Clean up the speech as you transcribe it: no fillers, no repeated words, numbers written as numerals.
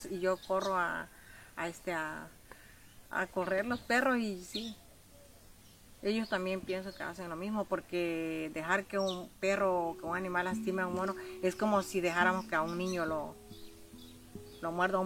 y yo corro a correr los perros y sí, ellos también pienso que hacen lo mismo porque dejar que un perro o que un animal lastime a un mono es como si dejáramos que a un niño lo muerda